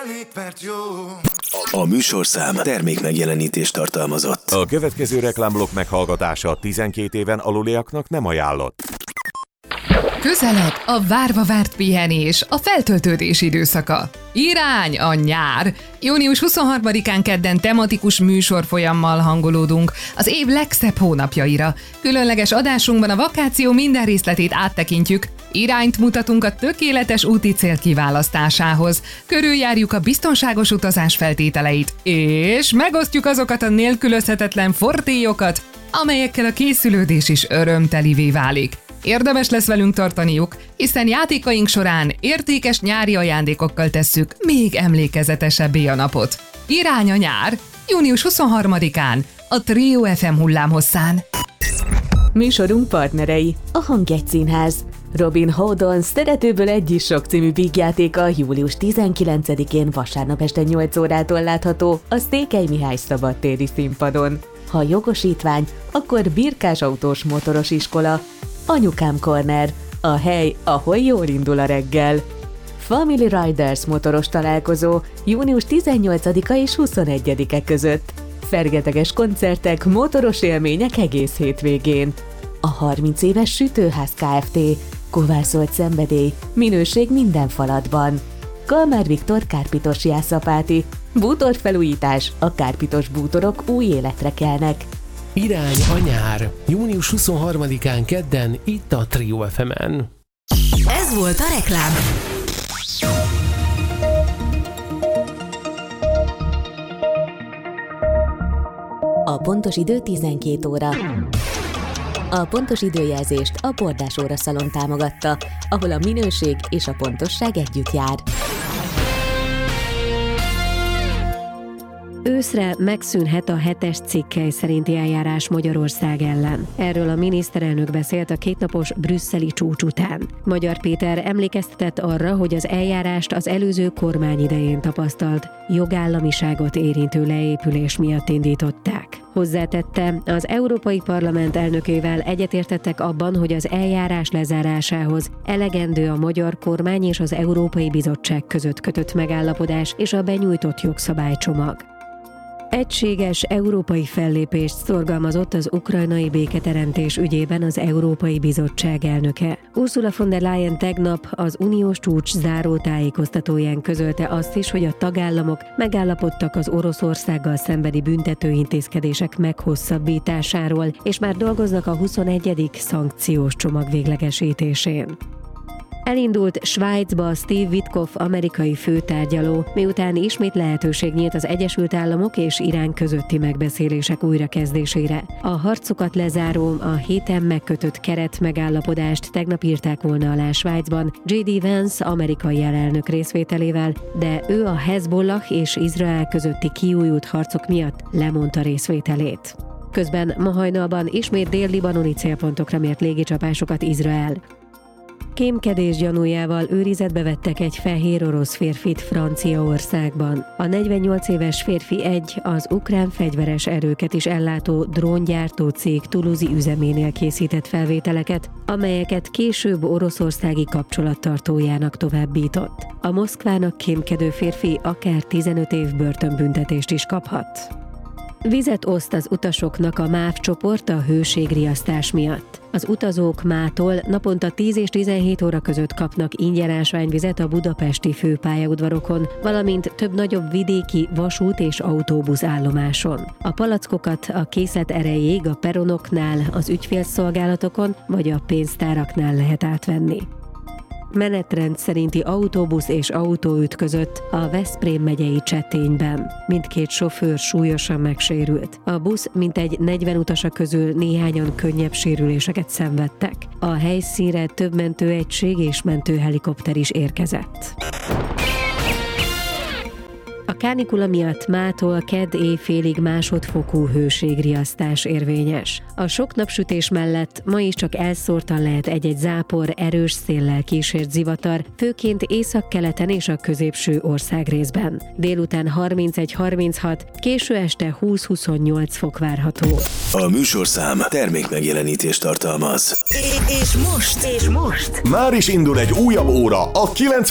elég, mert jó. A műsorszám termékmegjelenítést tartalmazott. A következő reklámblokk meghallgatása 12 éven aluliaknak nem ajánlott. Közeled a várva várt pihenés, a feltöltődés időszaka. Irány a nyár! Június 23-án kedden tematikus műsorfolyammal hangolódunk az év legszebb hónapjaira. Különleges adásunkban a vakáció minden részletét áttekintjük, irányt mutatunk a tökéletes úti cél kiválasztásához, körüljárjuk a biztonságos utazás feltételeit, és megosztjuk azokat a nélkülözhetetlen fortélyokat, amelyekkel a készülődés is örömtelivé válik. Érdemes lesz velünk tartaniuk, hiszen játékaink során értékes nyári ajándékokkal tesszük még emlékezetesebbé a napot. Irány a nyár, június 23-án, a Trio FM hullámhosszán. Műsorunk partnerei: a Hangjegy Színház. Robin Houdon Szeretőből egy is sok című vígjátéka július 19-én vasárnap este 8 órától látható a Székely Mihály szabadtéri színpadon. Ha jogosítvány, akkor Birkás autós motoros iskola. Anyukám Corner, a hely, ahol jól indul a reggel. Family Riders motoros találkozó június 18-a és 21-e között. Fergeteges koncertek, motoros élmények egész hétvégén. A 30 éves Sütőház Kft. Kovárszolt szenvedély, minőség minden falatban. Kalmár Viktor kárpitos jászapáti. Bútorfelújítás, a kárpitos bútorok új életre kelnek. Irány a nyár, június 23-án kedden itt a Trio FM-en. Ez volt a reklám. A pontos idő 12 óra. A pontos időjelzést a Bordás Óra Szalon támogatta, ahol a minőség és a pontosság együtt jár. Őszre megszűnhet a 7-es cikkely szerinti eljárás Magyarország ellen. Erről a miniszterelnök beszélt a kétnapos brüsszeli csúcs után. Magyar Péter emlékeztetett arra, hogy az eljárást az előző kormány idején tapasztalt jogállamiságot érintő leépülés miatt indították. Hozzátette, az Európai Parlament elnökével egyetértettek abban, hogy az eljárás lezárásához elegendő a magyar kormány és az Európai Bizottság között kötött megállapodás és a benyújtott jogszabálycsomag. Egységes európai fellépést szorgalmazott az ukrajnai béketeremtés ügyében az Európai Bizottság elnöke. Ursula von der Leyen tegnap az uniós csúcs záró tájékoztatóján közölte azt is, hogy a tagállamok megállapodtak az Oroszországgal szembeni büntetőintézkedések meghosszabbításáról, és már dolgoznak a 21. szankciós csomag véglegesítésén. Elindult Svájcba Steve Witkoff amerikai főtárgyaló, miután ismét lehetőség nyílt az Egyesült Államok és Irán közötti megbeszélések újrakezdésére. A harcokat lezáró, a héten megkötött keretmegállapodást tegnap írták volna alá Svájcban J.D. Vance amerikai elnök részvételével, de ő a Hezbollah és Izrael közötti kiújult harcok miatt lemondta részvételét. Közben ma hajnalban ismét dél-libanoni célpontokra mért légicsapásokat Izrael. Kémkedés gyanújával őrizetbe vettek egy fehér orosz férfit Franciaországban. A 48 éves férfi az ukrán fegyveres erőket is ellátó dróngyártó cég Toulouse-i üzeménél készített felvételeket, amelyeket később oroszországi kapcsolattartójának továbbított. A Moszkvának kémkedő férfi akár 15 év börtönbüntetést is kaphat. Vizet oszt az utasoknak a MÁV csoport a hőségriasztás miatt. Az utazók mától naponta 10 és 17 óra között kapnak ingyen ásványvizet a budapesti főpályaudvarokon, valamint több nagyobb vidéki vasút és autóbusz állomáson. A palackokat a készlet erejéig a peronoknál, az ügyfélszolgálatokon vagy a pénztáraknál lehet átvenni. Menetrend szerinti autóbusz és autóütközött a Veszprém megyei Csetényben. Mindkét sofőr súlyosan megsérült. A busz mintegy 40 utasa közül néhányan könnyebb sérüléseket szenvedtek. A helyszínre több mentőegység és mentőhelikopter is érkezett. A kánikula miatt mától kedd éjfélig másodfokú hőségriasztás érvényes. A sok napsütés mellett ma is csak elszórtan lehet egy-egy zápor, erős széllel kísért zivatar, főként északkeleten és a középső országrészben. Délután 31-36, késő este 20-28 fok várható. A műsorszám termékmegjelenítést tartalmaz. És most Már is indul egy újabb óra a 90